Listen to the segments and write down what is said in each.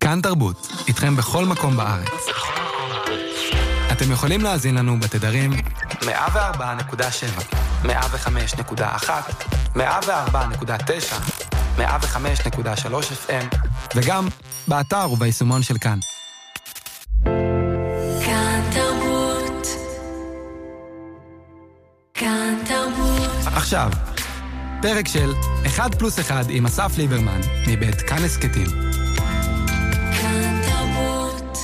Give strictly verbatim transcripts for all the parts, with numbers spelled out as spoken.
כאן תרבות, איתכם בכל מקום בארץ. אתם יכולים להאזין לנו בתדרים מאה וארבע נקודה שבע, מאה וחמש נקודה אחת, מאה וארבע נקודה תשע, מאה וחמש נקודה שלוש אף אם, וגם באתר וביישומון של כאן. כאן תרבות. כאן תרבות. עכשיו, פרק של אחד פלוס אחד עם אסף ליברמן, מבית כאן הסקטים. כאן תרבות.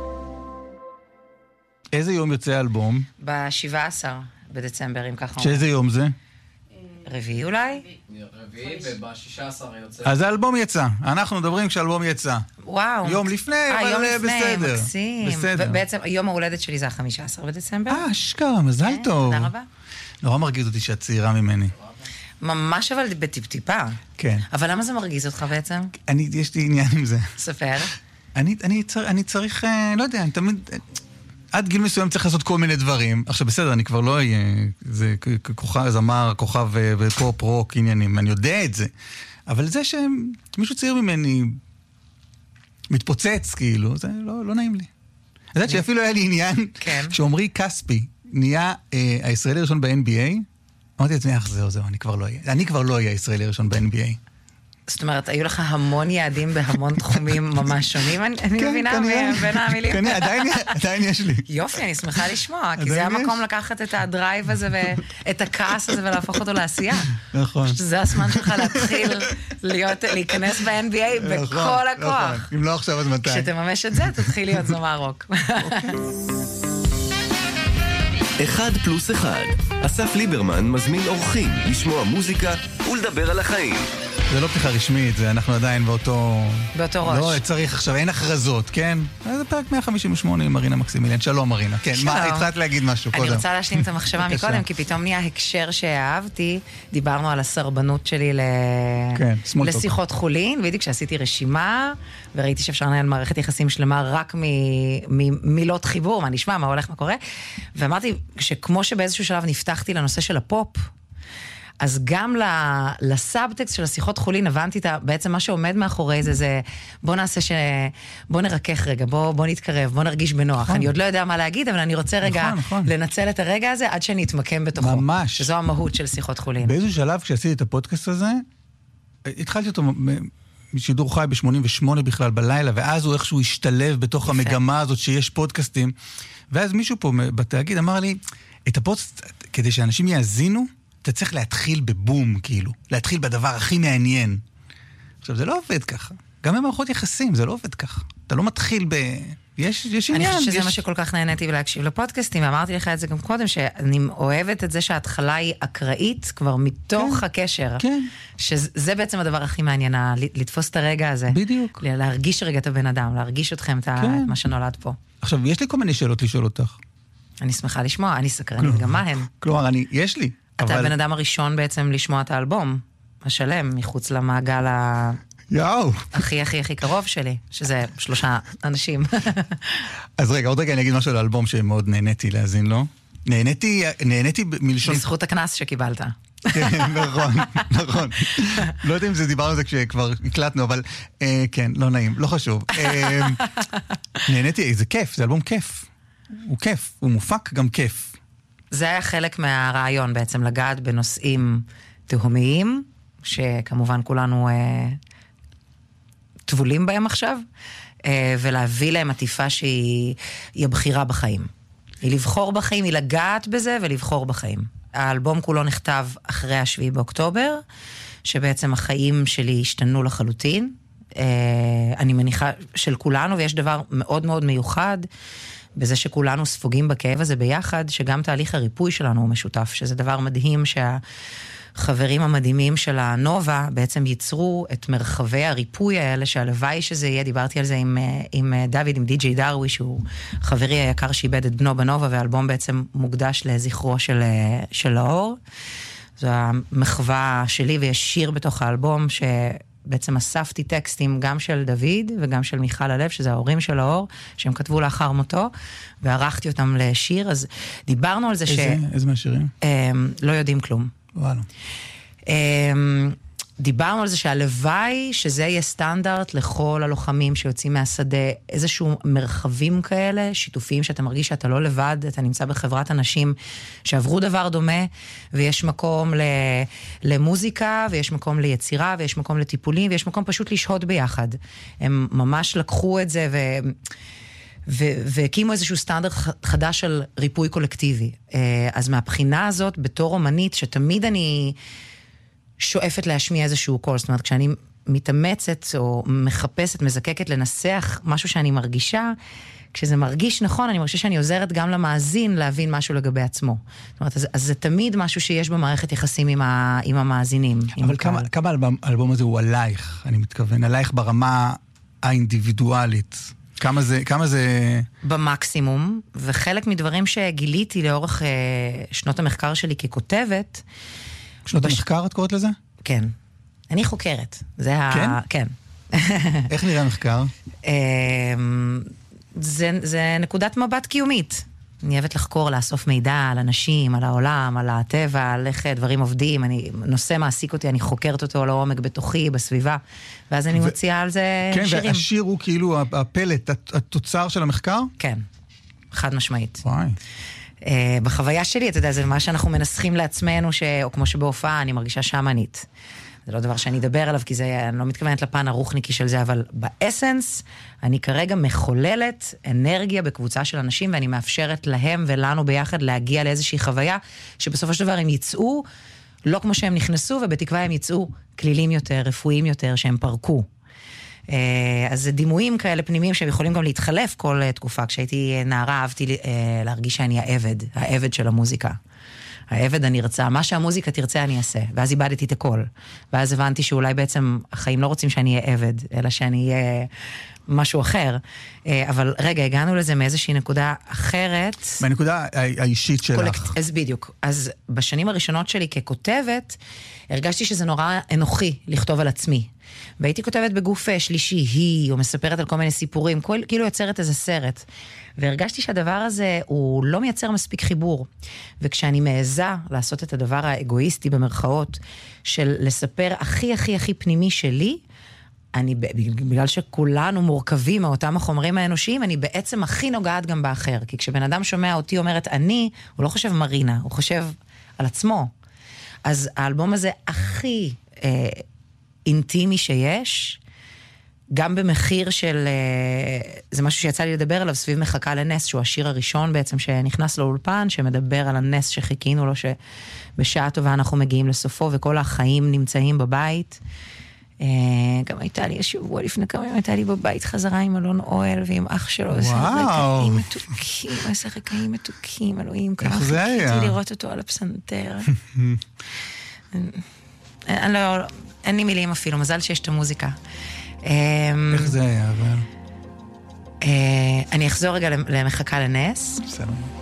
איזה יום יוצא האלבום? ב-שבעה עשר בדצמבר, אם ככה. שאיזה יום זה? רביעי אולי? רביעי, וב-שישה עשר יוצא. אז האלבום יצא. אנחנו מדברים כשהאלבום יצא. וואו. יום לפני, אה, אבל יום בסדר. לפני, מקסים. בסדר. ובעצם, יום ההולדת שלי זה ה-חמישה עשר בדצמבר. אה, אשכרה, מזל טוב. תודה רבה. נורא מרגיז אותי שאת צעירה ממני. ממש אבל בטיפ-טיפה. כן. אבל למה זה מרגיז אותך בעצם? אני, יש לי עניין עם זה. ספר. אני, אני, צר, אני צריך, אה, לא יודע, אני תמיד, אה, עד גיל מסוים צריך לעשות כל מיני דברים. עכשיו בסדר, אני כבר לא אהיה, זה כוכב, זמר, כוכב ופופ, רוק, עניינים, אני יודע את זה. אבל זה שמישהו צעיר ממני מתפוצץ, כאילו, זה לא, לא נעים לי. את יודעת שאפילו היה לי עניין, כן. כשעומרי כספי נהיה אה, הישראלי הראשון ב-אן בי איי, אמרתי לעצמי, אך זהו, זהו, אני כבר לא אהיה. אני כבר לא אהיה הישראלי הראשון ב-אן בי איי. זאת אומרת, היו לך המון יעדים בהמון תחומים ממש שונים, אני מבינה בין המילים. כן, עדיין יש לי. יופי, אני שמחה לשמוע, כי זה המקום לקחת את הדרייב הזה ואת הכעס הזה ולהפוך אותו לעשייה. נכון. זה הזמן שלך להתחיל להיכנס ב-אן בי איי בכל הכוח. אם לא עכשיו, אז מתי? כשתממש את זה, תתחיל להיות זמר רוק. אחד פלוס אחד. אסף ליברמן מזמין אורחים לשמוע מוזיקה ולדבר על החיים. זה לא פתיחה רשמית, זה אנחנו עדיין באותו... באותו ראש. לא, צריך עכשיו, אין הכרזות, כן? זה פרק מאה חמישים ושמונה עם מרינה מקסימיליאן. שלום מרינה. כן, מה, התחלת להגיד משהו קודם? אני רוצה להשלים את המחשבה מקודם, כי פתאום נהיה הקשר שאהבתי, דיברנו על הסרבנות שלי לשיחות חולין, והייתי כשעשיתי רשימה, וראיתי שאפשר לנהל מערכת יחסים שלמה רק ממילות חיבור, מה נשמע, מה הולך, מה קורה, ואמרתי שכמו שבאיזשהו שלב נפתחתי לנושא של הפופ, אז גם לסאבטקסט של השיחות חולין הבנתי בעצם מה שעומד מאחורי זה, זה בוא נעשה ש... בוא נרקח רגע, בוא, בוא נתקרב, בוא נרגיש בנוח. נכון. אני עוד לא יודע מה להגיד, אבל אני רוצה רגע נכון, נכון. לנצל את הרגע הזה עד שאני אתמקם בתוכו. ממש. שזו המהות של שיחות חולין. באיזו שלב כשעשיתי את הפודקאסט הזה, התחלתי אותו משידור חי ב-שמונים ושמונה בכלל בלילה, ואז הוא איכשהו השתלב בתוך יפה. המגמה הזאת שיש פודקאסטים, ואז מישהו פה בתאגיד אמר לי, את הפודקאסט, כדי שאנשים יאזינו, אתה צריך להתחיל בבום, כאילו. להתחיל בדבר הכי מעניין. עכשיו, זה לא עובד ככה. גם במערכות יחסים, זה לא עובד ככה. אתה לא מתחיל ב... יש, יש עניין. אני חושבת שזה יש... מה שכל כך נהניתי ולהקשיב לפודקאסטים. אמרתי לך את זה גם קודם, שאני אוהבת את זה שההתחלה היא אקראית, כבר מתוך כן, הקשר. כן. שזה בעצם הדבר הכי מעניין, לתפוס את הרגע הזה. בדיוק. להרגיש רגע את הבן אדם, להרגיש אתכם כן. את מה שנולד פה. עכשיו, יש לי כל מיני שאלות לשאול אותך. אני שמחה לשמוע, אני סקרנית גם מה הן. כלומר, אני, יש לי. אתה הבן אדם הראשון בעצם לשמוע את האלבום, השלם, מחוץ למעגל ה... יאו. הכי הכי הכי קרוב שלי, שזה שלושה אנשים. אז רגע, עוד רגע אני אגיד משהו על האלבום שמאוד נהניתי להזין לו. נהניתי, נהניתי מלשון... בזכות הכנס שקיבלת. כן, נכון, נכון. לא יודע אם זה דיברנו על זה כשכבר הקלטנו, אבל כן, לא נעים, לא חשוב. נהניתי, זה כיף, זה אלבום כיף. הוא כיף, הוא מופק גם כיף. זה היה חלק מהרעיון בעצם, לגעת בנושאים תהומיים, שכמובן כולנו אה, טבולים בהם עכשיו, אה, ולהביא להם עטיפה שהיא הבחירה בחיים. היא לבחור בחיים, היא לגעת בזה ולבחור בחיים. האלבום כולו נכתב אחרי השביעי באוקטובר, שבעצם החיים שלי השתנו לחלוטין. אה, אני מניחה של כולנו, ויש דבר מאוד מאוד מיוחד, בזה שכולנו ספוגים בכאב הזה ביחד, שגם תהליך הריפוי שלנו הוא משותף, שזה דבר מדהים שהחברים המדהימים של הנובה בעצם ייצרו את מרחבי הריפוי האלה, שהלוואי שזה יהיה, דיברתי על זה עם, עם דוד, עם די-ג'יי דרוויש, שהוא חברי היקר שאיבד את בנו בנובה, והאלבום בעצם מוקדש לזכרו של, של האור. זו המחווה שלי, ויש שיר בתוך האלבום ש... בעצם אספתי טקסטים גם של דוד וגם של מיכל הלב, שזה ההורים של האור, שהם כתבו לאחר מותו, וערכתי אותם לשיר, אז דיברנו על זה איזה, ש... איזה מהשירים? אה, לא יודעים כלום. וואלה. אה, דיברנו על זה שהלוואי שזה יהיה סטנדרט לכל הלוחמים שיוצאים מהשדה, איזשהו מרחבים כאלה, שיתופיים, שאתה מרגיש שאתה לא לבד, אתה נמצא בחברת אנשים שעברו דבר דומה, ויש מקום ל... למוזיקה, ויש מקום ליצירה, ויש מקום לטיפולים, ויש מקום פשוט לשהות ביחד. הם ממש לקחו את זה ו... והקימו איזשהו סטנדרט חדש של ריפוי קולקטיבי. אז מהבחינה הזאת, בתור אומנית, שתמיד אני שואפת להשמיע איזשהו קול, זאת אומרת, כשאני מתאמצת או מחפשת, מזקקת לנסח משהו שאני מרגישה, כשזה מרגיש נכון, אני מרגישה שאני עוזרת גם למאזין להבין משהו לגבי עצמו. זאת אומרת, אז, אז זה תמיד משהו שיש במערכת יחסים עם, ה, עם המאזינים. אבל כמה, כמה האלבום, האלבום הזה הוא עלייך, אני מתכוון, עלייך ברמה האינדיבידואלית. כמה זה, כמה זה... במקסימום, וחלק מדברים שגיליתי לאורך אה, שנות המחקר שלי ככותבת... שנות בש... המחקר את קוראת לזה? כן. אני חוקרת. זה כן? ה... כן. איך נראה המחקר? אה, זה, זה נקודת מבט קיומית. אני אוהבת לחקור, לאסוף מידע על אנשים, על העולם, על הטבע, על איך דברים עובדים. אני, נושא מעסיק אותי, אני חוקרת אותו לעומק בתוכי, בסביבה, ואז אני מוציאה על זה כן, שירים. כן, והשיר הוא כאילו הפלט, התוצר של המחקר? כן, חד משמעית. וואי. Uh, בחוויה שלי, אתה יודע, זה מה שאנחנו מנסחים לעצמנו, ש... או כמו שבהופעה, אני מרגישה שמנית. זה לא דבר שאני אדבר עליו, כי זה, אני לא מתכוונת לפן הרוחניקי של זה, אבל באסנס, אני כרגע מחוללת אנרגיה בקבוצה של אנשים, ואני מאפשרת להם ולנו ביחד להגיע לאיזושהי חוויה, שבסופו של דבר הם יצאו, לא כמו שהם נכנסו, ובתקווה הם יצאו כלילים יותר, רפואיים יותר, שהם פרקו. Uh, אז זה דימויים כאלה פנימיים שהם יכולים גם להתחלף כל uh, תקופה. כשהייתי נערה, אהבתי uh, להרגיש שאני העבד, העבד של המוזיקה. העבד הנרצה, מה שהמוזיקה תרצה אני אעשה. ואז איבדתי את הכל. ואז הבנתי שאולי בעצם החיים לא רוצים שאני אהיה עבד, אלא שאני אהיה משהו אחר. אבל רגע, הגענו לזה מאיזושהי נקודה אחרת. מהנקודה האישית שלך. קולקט... אז בדיוק. אז בשנים הראשונות שלי ככותבת, הרגשתי שזה נורא אנוכי לכתוב על עצמי. והייתי כותבת בגוף שלישי, היא, או מספרת על כל מיני סיפורים, כל, כאילו יוצרת איזה סרט. והרגשתי שהדבר הזה הוא לא מייצר מספיק חיבור. וכשאני מעזה לעשות את הדבר האגואיסטי במרכאות, של לספר הכי הכי הכי פנימי שלי, אני, בגלל שכולנו מורכבים מאותם החומרים האנושיים, אני בעצם הכי נוגעת גם באחר. כי כשבן אדם שומע אותי אומרת אני, הוא לא חושב מרינה, הוא חושב על עצמו. אז האלבום הזה הכי אה, אינטימי שיש, גם במחיר של, זה משהו שיצא לי לדבר עליו, סביב מחכה לנס, שהוא השיר הראשון בעצם שנכנס לאולפן, שמדבר על הנס שחיכינו לו, שבשעה טובה אנחנו מגיעים לסופו, וכל החיים נמצאים בבית. גם הייתה לי, שבוע לפני כמה ימים, הייתה לי בבית חזרה עם אלון אוהל, ועם אח שלו, איזה רגעים מתוקים, איזה רגעים מתוקים, אלוהים, כמה חיכיתי לראות אותו על הפסנתר. אני לא, אין לי מילים אפילו, מזל שיש את המוזיקה. איך זה היה, אבל? אני אחזור רגע למחכה לנס. בסדר.